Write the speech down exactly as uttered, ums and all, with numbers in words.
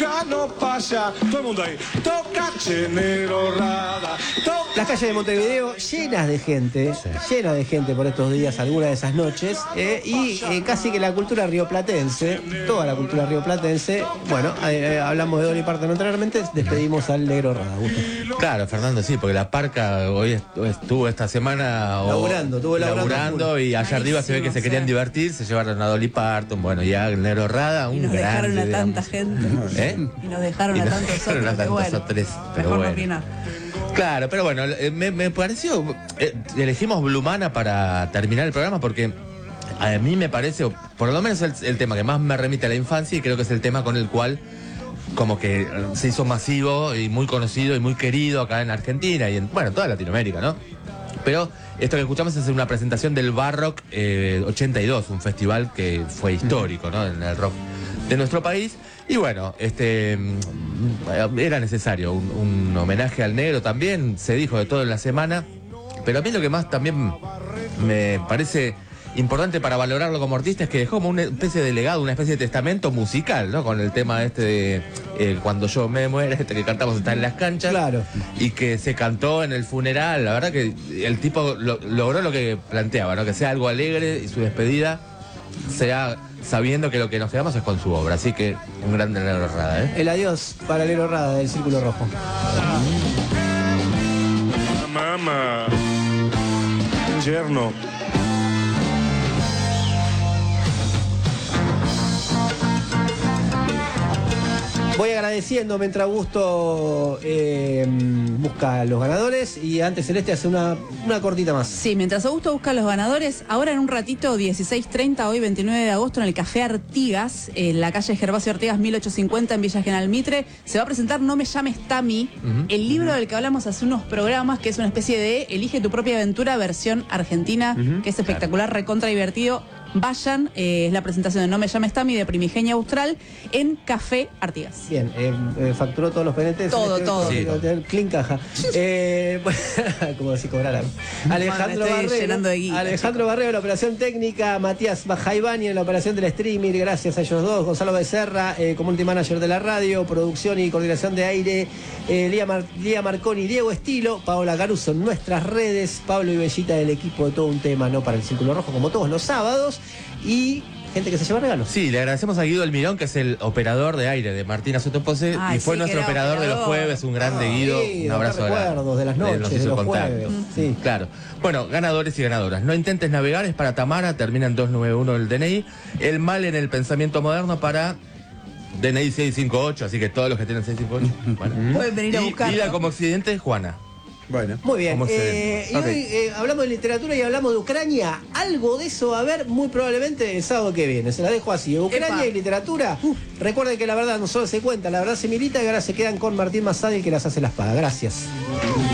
nunca no pasa. Todo el mundo ahí. Toca Chenero Rada. Toca... Las calles de Montevideo llenas de gente, sí. llenas de gente por estos días, algunas de esas noches, eh, y eh, casi que la cultura rioplatense, toda la cultura rioplatense, bueno, eh, hablamos de Dolly Parton anteriormente, despedimos al Negro Rada. Gusto. Claro, Fernando, sí, porque la Parca hoy estuvo esta semana o, laburando, estuvo laburando, laburando y allá arriba se ve que se querían sí. divertir, se llevaron a Dolly Parton, bueno, ya el Negro Rada, un y nos grande, dejaron a digamos. tanta gente. ¿Eh? Y nos dejaron y a nos tantos dejaron otros. a tantos bueno, otros, pero mejor bueno. no opinar. Claro, pero bueno, me, me pareció, eh, elegimos Blumana para terminar el programa porque a mí me parece, o por lo menos el, el tema que más me remite a la infancia y creo que es el tema con el cual como que se hizo masivo y muy conocido y muy querido acá en Argentina y en, bueno, toda Latinoamérica, ¿no? Pero esto que escuchamos es una presentación del Barrock eh, ochenta y dos, un festival que fue histórico, ¿no? En el rock de nuestro país. Y bueno, este era necesario un, un homenaje al negro también, se dijo de todo en la semana, pero a mí lo que más también me parece importante para valorarlo como artista es que dejó como una especie de legado, una especie de testamento musical, ¿no? Con el tema este de eh, Cuando yo me muera, este que cantamos está en las canchas. Claro. Y que se cantó en el funeral. La verdad que el tipo lo, logró lo que planteaba, ¿no? Que sea algo alegre y su despedida sea sabiendo que lo que nos quedamos es con su obra. Así que un grande Negro Rada, ¿eh? El adiós para el Negro Rada del Círculo Rojo. Mamá. Yerno. Voy agradeciendo mientras Augusto eh, busca a los ganadores y antes Celeste hace una, una cortita más. Sí, mientras Augusto busca a los ganadores, ahora en un ratito, dieciséis treinta, hoy veintinueve de agosto, en el Café Artigas, en la calle Gervasio Artigas mil ochocientos cincuenta en Villa General Mitre, se va a presentar No me llames Tami, uh-huh. el libro del que hablamos hace unos programas, que es una especie de Elige tu propia aventura versión argentina, uh-huh. que es espectacular, claro. recontra divertido. Vayan, eh, es la presentación de No me llames Tami de Primigenia Austral en Café Artigas. Bien, eh, eh, facturó todos los pendientes. Todo, todo. Sí. Clean caja. eh, como si cobraran. Alejandro Barrero, Alejandro Barrero en la operación técnica, Matías Bajaibani en la operación del streaming, gracias a ellos dos, Gonzalo Becerra, eh, community manager de la radio, producción y coordinación de aire, eh, Lía, Mar Lía Marconi, Diego Estilo, Paola Caruso en nuestras redes, Pablo y Bellita del equipo de Todo un Tema, ¿no? Para el Círculo Rojo, como todos los sábados. Y gente que se lleva regalos. Sí, le agradecemos a Guido Almirón, que es el operador de aire de Martina Sotopose, y fue sí, nuestro operador, operador de los jueves, un grande ah, Guido, sí, un abrazo de, recuerdos, de las noches, de, de los jueves. Sí. Claro. Bueno, ganadores y ganadoras. No intentes navegar, es para Tamara, termina en dos noventa y uno el D N I. El mal en el pensamiento moderno para D N I seiscientos cincuenta y ocho, así que todos los que tienen seiscientos cincuenta y ocho. Bueno. Pueden venir a buscar. Vida como Occidente, Juana. Bueno, muy bien. Eh, y okay. hoy eh, hablamos de literatura y hablamos de Ucrania. Algo de eso va a haber muy probablemente el sábado que viene. Se la dejo así. Ucrania Epa. y literatura. Uf. Recuerden que la verdad no solo se cuenta, la verdad se milita y ahora se quedan con Martín Massadi, el que las hace la espada. Gracias.